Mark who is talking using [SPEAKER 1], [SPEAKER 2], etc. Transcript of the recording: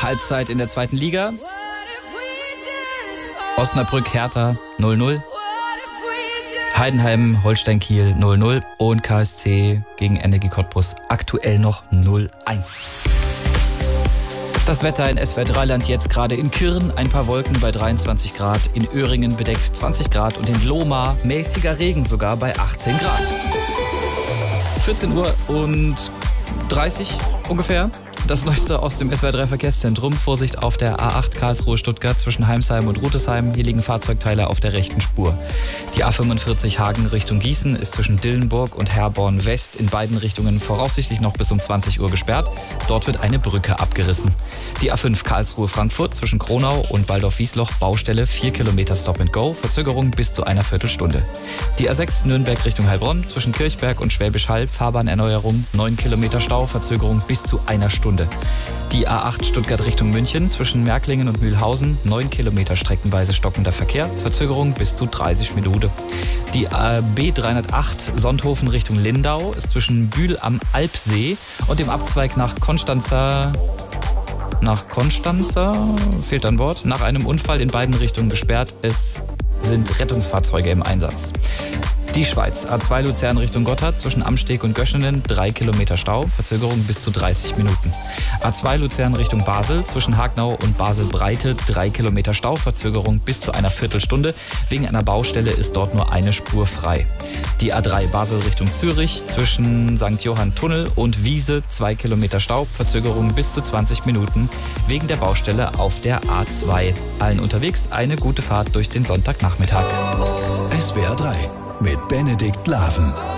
[SPEAKER 1] Halbzeit in der 2. Liga. Osnabrück, Hertha 0-0. Heidenheim, Holstein Kiel 0-0 und KSC gegen Energie Cottbus aktuell noch 0-1. Das Wetter in SWR 3-Land jetzt gerade in Kirn, ein paar Wolken bei 23 Grad, in Öhringen bedeckt 20 Grad und in Lohmar mäßiger Regen sogar bei 18 Grad. 14 Uhr und 30 ungefähr. Das Neueste aus dem SWR 3 Verkehrszentrum. Vorsicht auf der A8 Karlsruhe-Stuttgart zwischen Heimsheim und Rutesheim. Hier liegen Fahrzeugteile auf der rechten Spur. Die A45 Hagen Richtung Gießen ist zwischen Dillenburg und Herborn West in beiden Richtungen voraussichtlich noch bis um 20 Uhr gesperrt. Dort wird eine Brücke abgerissen. Die A5 Karlsruhe-Frankfurt zwischen Kronau und Waldorf-Wiesloch Baustelle 4 Kilometer Stop and Go. Verzögerung bis zu einer Viertelstunde. Die A6 Nürnberg Richtung Heilbronn zwischen Kirchberg und Schwäbisch Hall Fahrbahnerneuerung 9 Kilometer Stau. Verzögerung bis zu einer Stunde. Die A8 Stuttgart Richtung München zwischen Märklingen und Mühlhausen 9 Kilometer streckenweise stockender Verkehr, Verzögerung bis zu 30 Minuten. Die B308 Sonthofen Richtung Lindau ist zwischen Bühl am Alpsee und dem Abzweig nach Konstanzer, fehlt ein Wort, nach einem Unfall in beiden Richtungen gesperrt. Es sind Rettungsfahrzeuge im Einsatz. Die Schweiz, A2 Luzern Richtung Gotthard zwischen Amsteg und Göschenen 3 Kilometer Stau, Verzögerung bis zu 30 Minuten. A2 Luzern Richtung Basel zwischen Hagnau und Basel-Breite 3 Kilometer Stau, Verzögerung bis zu einer Viertelstunde. Wegen einer Baustelle ist dort nur eine Spur frei. Die A3 Basel Richtung Zürich zwischen St. Johann Tunnel und Wiese 2 Kilometer Stau, Verzögerung bis zu 20 Minuten wegen der Baustelle auf der A2. Allen unterwegs eine gute Fahrt durch den Sonntagnachmittag.
[SPEAKER 2] SWR 3 mit Benedikt Laven.